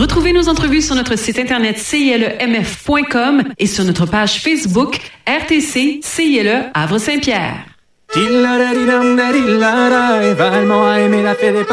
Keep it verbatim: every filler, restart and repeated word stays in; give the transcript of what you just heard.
Retrouvez nos entrevues sur notre site internet C I L E M F point com et sur notre page Facebook R T C C I L E Havre-Saint-Pierre.